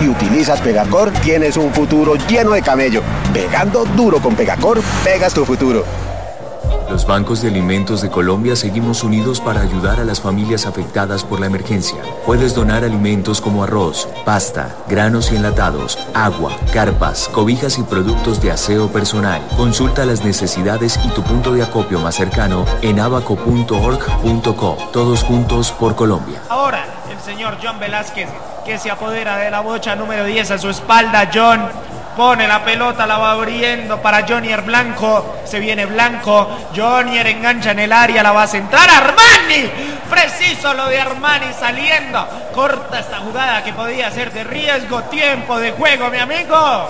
y utilizas Pegacor, tienes un futuro lleno de camello. Pegando duro con Pegacor, pegas tu futuro. Los bancos de alimentos de Colombia seguimos unidos para ayudar a las familias afectadas por la emergencia. Puedes donar alimentos como arroz, pasta, granos y enlatados, agua, carpas, cobijas y productos de aseo personal. Consulta las necesidades y tu punto de acopio más cercano en abaco.org.co. Todos juntos por Colombia. Ahora, el señor John Velázquez, que se apodera de la bocha número 10 a su espalda. John pone la pelota, la va abriendo para Jonier Blanco, se viene Blanco, Jonier engancha en el área, la va a centrar Armani, preciso lo de Armani saliendo, corta esta jugada que podía ser de riesgo, tiempo de juego, mi amigo.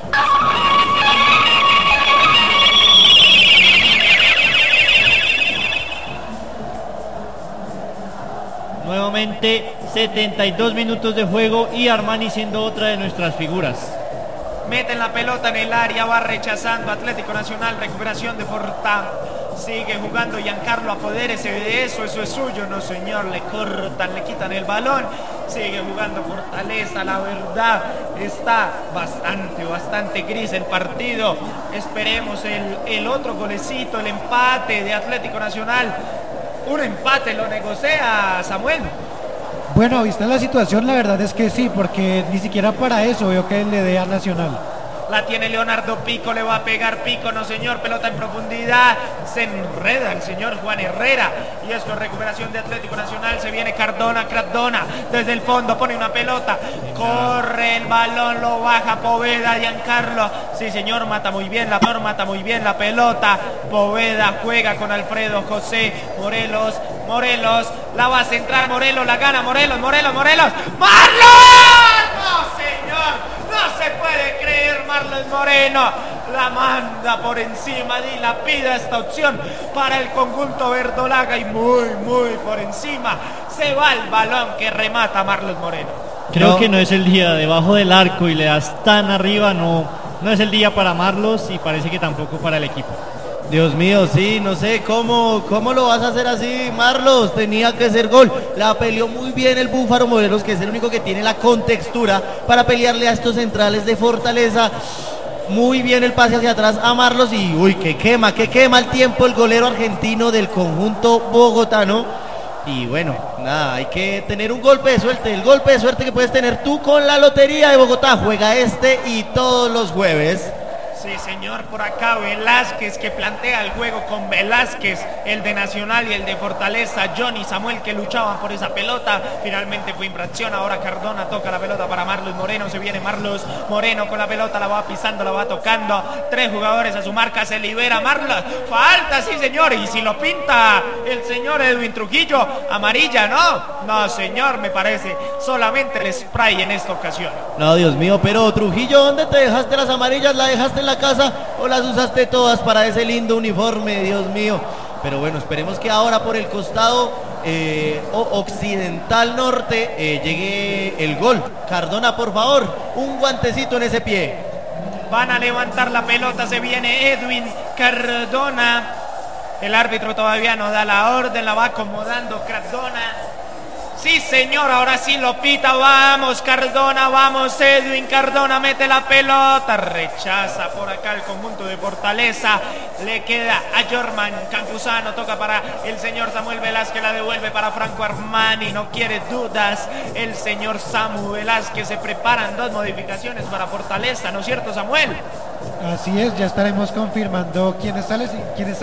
Nuevamente 72 minutos de juego y Armani siendo otra de nuestras figuras. Meten la pelota en el área, va rechazando Atlético Nacional, recuperación de Fortán. Sigue jugando Giancarlo, apodérese de eso es suyo. No señor, le cortan, le quitan el balón. Sigue jugando Fortaleza, la verdad está bastante gris el partido. Esperemos el otro golecito, el empate de Atlético Nacional. Un empate lo negocia Samuel. Bueno, vista la situación, la verdad es que sí, porque ni siquiera para eso veo que le dé a Nacional. La tiene Leonardo Pico, le va a pegar Pico, no señor, pelota en profundidad, se enreda el señor Juan Herrera, y esto es recuperación de Atlético Nacional, se viene Cardona, desde el fondo pone una pelota, corre el balón, lo baja Poveda, Giancarlo, sí señor, mata muy bien la pelota, Poveda juega con Alfredo José, Morelos, la va a centrar Morelos, la gana Morelos, ¡Marlon! ¡No señor! No se puede creer, Marlon Moreno la manda por encima, dilapida esta opción para el conjunto verdolaga y muy por encima se va el balón que remata Marlon Moreno. Creo que no es el día, debajo del arco y le das tan arriba, no es el día para Marlos y parece que tampoco para el equipo. Dios mío, sí, no sé cómo lo vas a hacer así, Marlos, tenía que ser gol, la peleó muy bien el Búfaro Morelos, que es el único que tiene la contextura para pelearle a estos centrales de Fortaleza, muy bien el pase hacia atrás a Marlos y uy, que quema el tiempo el golero argentino del conjunto bogotano, y bueno, nada, hay que tener un golpe de suerte, el golpe de suerte que puedes tener tú con la Lotería de Bogotá, juega este y todos los jueves. Sí, señor, por acá Velázquez que plantea el juego con Velázquez, el de Nacional y el de Fortaleza, John y Samuel que luchaban por esa pelota, finalmente fue infracción, ahora Cardona toca la pelota para Marlos Moreno, se viene Marlos Moreno con la pelota, la va pisando, la va tocando, 3 jugadores a su marca, se libera Marlos, falta, sí señor, y si lo pinta el señor Edwin Trujillo, amarilla, no señor, me parece solamente el spray en esta ocasión. No, Dios mío, pero Trujillo, ¿dónde te dejaste las amarillas? ¿La dejaste en la casa o las usaste todas para ese lindo uniforme? Dios mío, pero bueno, esperemos que ahora por el costado occidental norte llegue el gol. Cardona, por favor, un guantecito en ese pie. Van a levantar la pelota, se viene Edwin Cardona, el árbitro todavía no da la orden, la va acomodando Cardona. Sí señor, ahora sí lo pita, vamos Cardona, vamos Edwin Cardona, mete la pelota, rechaza por acá el conjunto de Fortaleza, le queda a Jorman Campuzano, toca para el señor Samuel Velázquez, la devuelve para Franco Armani, no quiere dudas el señor Samu Velázquez, se preparan 2 modificaciones para Fortaleza, ¿no es cierto Samuel? Así es, ya estaremos confirmando quiénes salen